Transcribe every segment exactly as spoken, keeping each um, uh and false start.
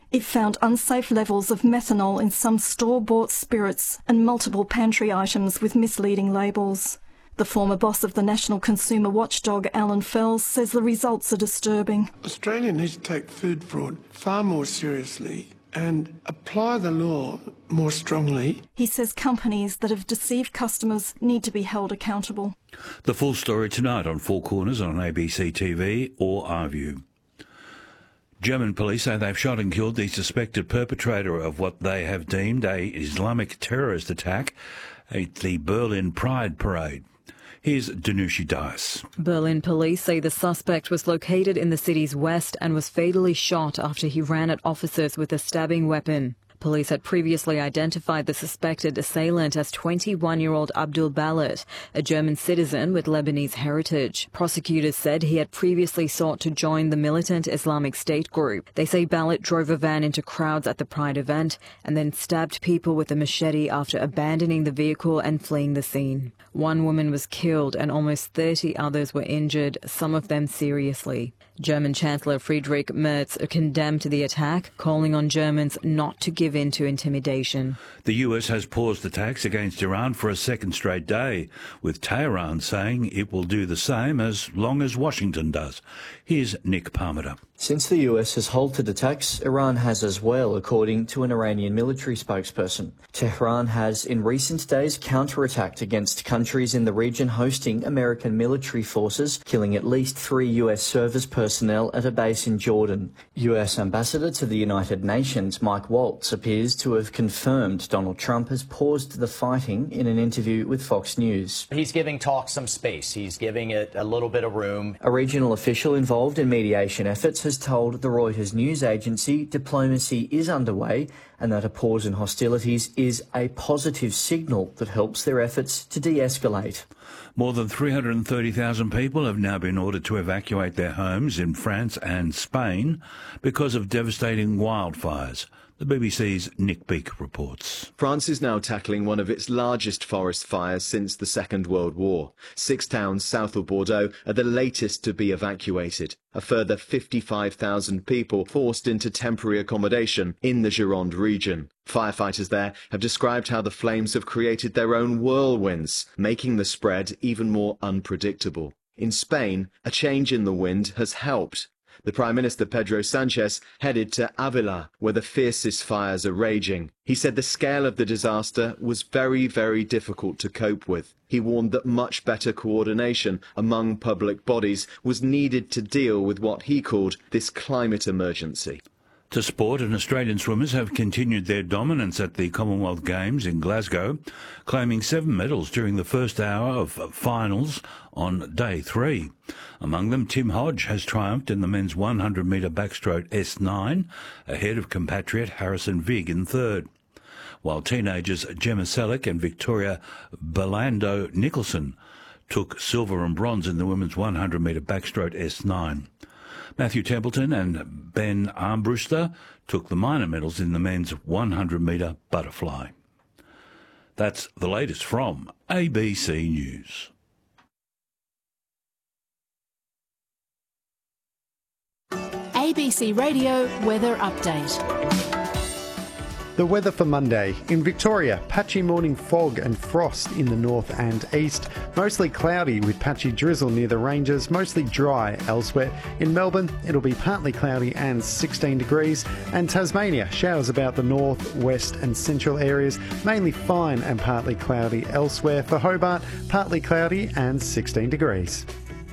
It found unsafe levels of methanol in some store-bought spirits and multiple pantry items with misleading labels. The former boss of the National Consumer Watchdog, Alan Fells, says the results are disturbing. Australia needs to take food fraud far more seriously and apply the law more strongly. He says companies that have deceived customers need to be held accountable. The full story tonight on Four Corners on A B C T V or iView. German police say they've shot and killed the suspected perpetrator of what they have deemed a Islamic terrorist attack at the Berlin Pride Parade. Here's Danushi Dias. Berlin police say the suspect was located in the city's west and was fatally shot after he ran at officers with a stabbing weapon. Police had previously identified the suspected assailant as twenty-one-year-old Abdul Balat, a German citizen with Lebanese heritage. Prosecutors said he had previously sought to join the militant Islamic State group. They say Balat drove a van into crowds at the Pride event and then stabbed people with a machete after abandoning the vehicle and fleeing the scene. One woman was killed and almost thirty others were injured, some of them seriously. German Chancellor Friedrich Merz condemned the attack, calling on Germans not to give in to intimidation. The U S has paused attacks against Iran for a second straight day, with Tehran saying it will do the same as long as Washington does. Here's Nick Parmenter. Since the U S has halted attacks, Iran has as well, according to an Iranian military spokesperson. Tehran has in recent days counterattacked against countries in the region hosting American military forces, killing at least three U S service personnel at a base in Jordan. U S Ambassador to the United Nations, Mike Waltz, appears to have confirmed Donald Trump has paused the fighting in an interview with Fox News. He's giving talks some space. He's giving it a little bit of room. A regional official involved in mediation efforts has told the Reuters news agency diplomacy is underway and that a pause in hostilities is a positive signal that helps their efforts to de-escalate. More than three hundred thirty thousand people have now been ordered to evacuate their homes in France and Spain because of devastating wildfires. The B B C's Nick Beak reports. France is now tackling one of its largest forest fires since the Second World War. Six towns south of Bordeaux are the latest to be evacuated. A further fifty-five thousand people forced into temporary accommodation in the Gironde region. Firefighters there have described how the flames have created their own whirlwinds, making the spread even more unpredictable. In Spain, a change in the wind has helped. The Prime Minister Pedro Sanchez headed to Avila, where the fiercest fires are raging. He said the scale of the disaster was very, very difficult to cope with. He warned that much better coordination among public bodies was needed to deal with what he called this climate emergency. To sport, and Australian swimmers have continued their dominance at the Commonwealth Games in Glasgow, claiming seven medals during the first hour of finals on day three. Among them, Tim Hodge has triumphed in the men's one hundred metre backstroke S nine, ahead of compatriot Harrison Vig in third, while teenagers Gemma Selleck and Victoria Belando Nicholson took silver and bronze in the women's one hundred metre backstroke S nine. Matthew Templeton and Ben Armbruster took the minor medals in the men's one hundred metre butterfly. That's the latest from A B C News. A B C Radio Weather Update. The weather for Monday. In Victoria, patchy morning fog and frost in the north and east. Mostly cloudy with patchy drizzle near the ranges, mostly dry elsewhere. In Melbourne, it'll be partly cloudy and sixteen degrees. And Tasmania, showers about the north, west and central areas, mainly fine and partly cloudy elsewhere. For Hobart, partly cloudy and sixteen degrees.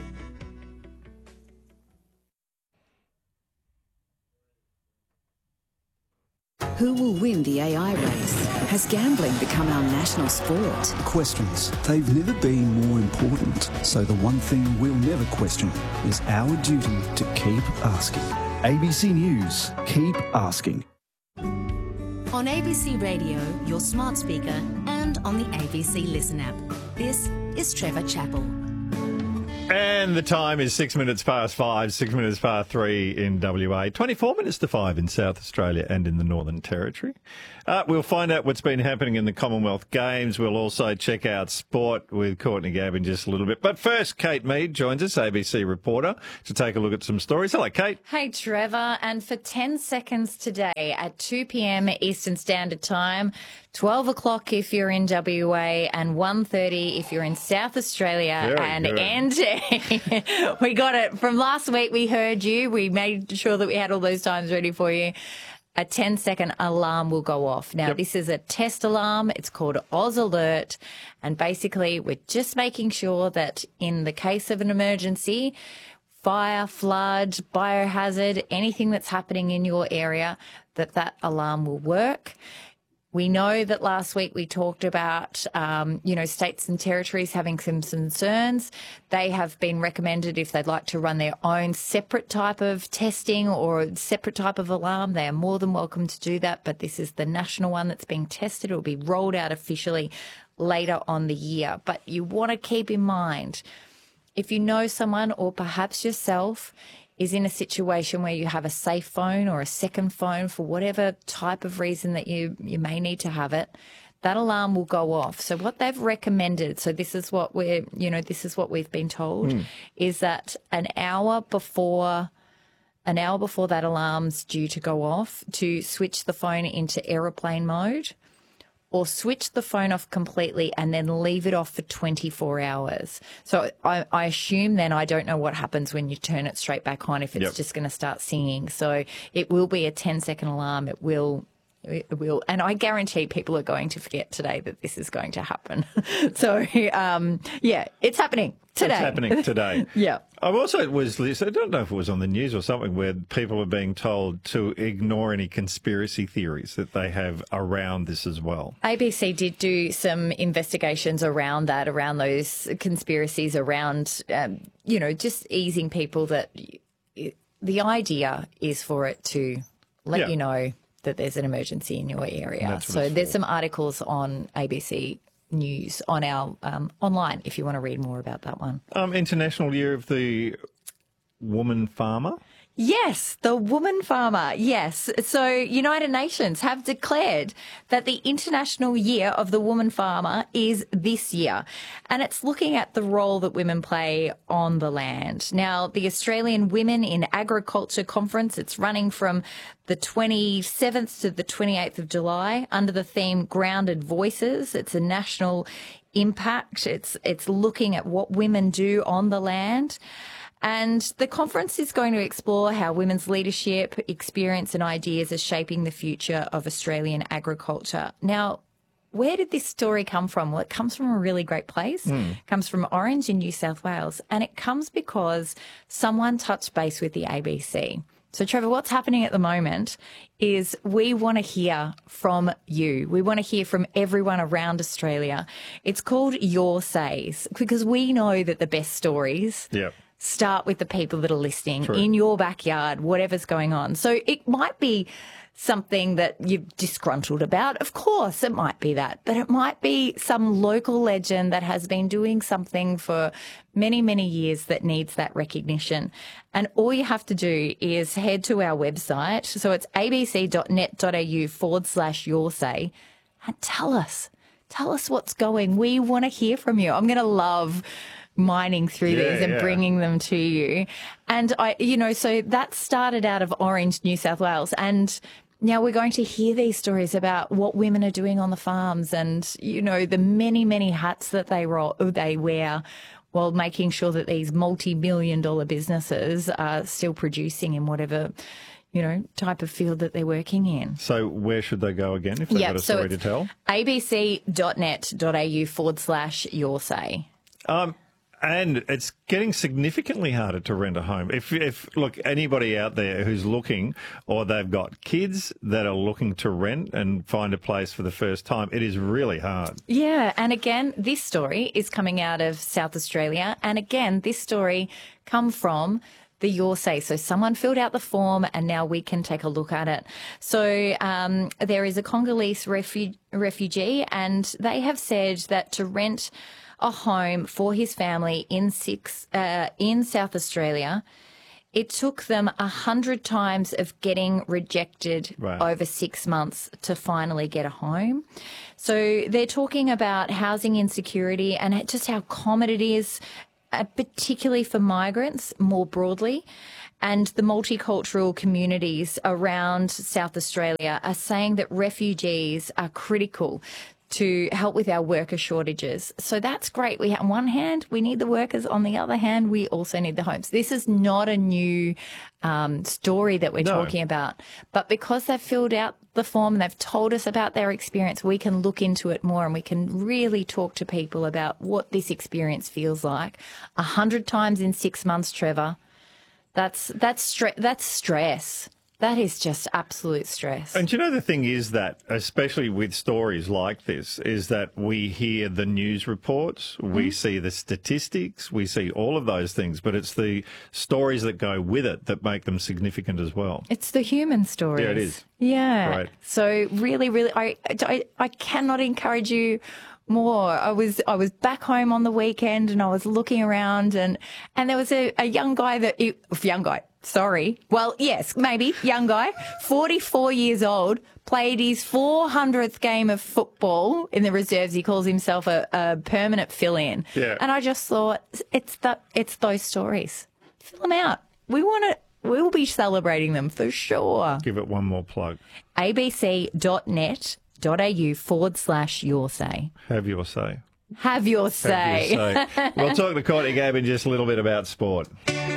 Who will win the A I race? Has gambling become our national sport? Questions. They've never been more important. So the one thing we'll never question is our duty to keep asking. A B C News. Keep asking. On A B C Radio, your smart speaker, and on the A B C Listen app. This is Trevor Chappell. And the time is six minutes past five, six minutes past three in W A, twenty-four minutes to five in South Australia and in the Northern Territory. Uh, we'll find out what's been happening in the Commonwealth Games. We'll also check out sport with Courtney Gabb in just a little bit. But first, Kate Mead joins us, A B C reporter, to take a look at some stories. Hello, Kate. Hey, Trevor. And for ten seconds today at two p.m. Eastern Standard Time, twelve o'clock if you're in W A and one thirty if you're in South Australia. Very and good. N T. We got it. From last week, we heard you. We made sure that we had all those times ready for you. A ten second alarm will go off. Now, yep. This is a test alarm. It's called Oz Alert. And basically, we're just making sure that in the case of an emergency, fire, flood, biohazard, anything that's happening in your area, that that alarm will work. We know that last week we talked about, um, you know, states and territories having some concerns. They have been recommended if they'd like to run their own separate type of testing or separate type of alarm, they are more than welcome to do that. But this is the national one that's being tested. It will be rolled out officially later on the year. But you want to keep in mind, if you know someone or perhaps yourself is in a situation where you have a safe phone or a second phone for whatever type of reason that you, you may need to have it, that alarm will go off. So what they've recommended, so this is what we're, you know, this is what we've been told, mm. is that an hour before, an hour before that alarm's due to go off, to switch the phone into aeroplane mode, or switch the phone off completely and then leave it off for twenty-four hours. So I, I assume then I don't know what happens when you turn it straight back on, if it's yep. just going to start singing. So it will be a ten second alarm. It will, it will, and I guarantee people are going to forget today that this is going to happen. So, um, yeah, it's happening today. It's happening today. Yeah. I also was, I don't know if it was on the news or something, where people are being told to ignore any conspiracy theories that they have around this as well. A B C did do some investigations around that, around those conspiracies, around, um, you know, just easing people that the idea is for it to let yeah. you know that there's an emergency in your area. So there's for. some articles on A B C News on our um, online if you want to read more about that one. Um, International Year of the Woman Farmer. Yes, the woman farmer. Yes. So United Nations have declared that the International Year of the Woman Farmer is this year. And it's looking at the role that women play on the land. Now, the Australian Women in Agriculture Conference, it's running from the twenty-seventh to the twenty-eighth of July under the theme Grounded Voices. It's a national impact. It's, it's looking at what women do on the land. And the conference is going to explore how women's leadership, experience and ideas are shaping the future of Australian agriculture. Now, where did this story come from? Well, it comes from a really great place. Mm. It comes from Orange in New South Wales. And it comes because someone touched base with the A B C. So, Trevor, what's happening at the moment is we want to hear from you. We want to hear from everyone around Australia. It's called Your Says, because we know that the best stories yep. start with the people that are listening True. in your backyard, whatever's going on. So it might be something that you're disgruntled about. Of course, it might be that. But it might be some local legend that has been doing something for many, many years that needs that recognition. And all you have to do is head to our website. So it's abc.net.au forward slash your say and tell us. Tell us what's going. We want to hear from you. I'm going to love mining through yeah, these and yeah. bringing them to you. And I, you know, so that started out of Orange, New South Wales. And now we're going to hear these stories about what women are doing on the farms and, you know, the many, many hats that they roll, they wear while making sure that these multi-million dollar businesses are still producing in whatever, you know, type of field that they're working in. So where should they go again if they've yep, got a story so to tell? abc.net.au forward slash your say. Um, And it's getting significantly harder to rent a home. If, if look, anybody out there who's looking or they've got kids that are looking to rent and find a place for the first time, it is really hard. Yeah. And again, this story is coming out of South Australia. And again, this story come from the Your Say. So someone filled out the form and now we can take a look at it. So um, there is a Congolese refu- refugee and they have said that to rent a home for his family in six uh, in South Australia, it took them a hundred times of getting rejected right. over six months to finally get a home. So they're talking about housing insecurity and just how common it is, uh, particularly for migrants more broadly. And the multicultural communities around South Australia are saying that refugees are critical to help with our worker shortages. So that's great. We, on one hand, we need the workers. On the other hand, we also need the homes. This is not a new um, story that we're no. talking about. But because they've filled out the form and they've told us about their experience, we can look into it more and we can really talk to people about what this experience feels like. A hundred times in six months, Trevor, that's, that's, stre- that's stress. That is just absolute stress. And you know, the thing is that, especially with stories like this, is that we hear the news reports, mm-hmm. we see the statistics, we see all of those things, but it's the stories that go with it that make them significant as well. It's the human stories. Yeah, it is. Yeah. Right. So really, really, I, I, I cannot encourage you more. I was I was back home on the weekend and I was looking around and, and there was a, a young guy that, young guy, sorry. Well, yes, maybe, young guy, forty-four years old, played his four hundredth game of football in the reserves. He calls himself a, a permanent fill-in. Yeah. And I just thought, it's the, it's those stories. Fill them out. We want to, we'll be celebrating them for sure. Give it one more plug. A B C dot net. .au forward slash your say. Have your say. Have your say. Have your say. We'll talk to Courtney Gabb in just a little bit about sport.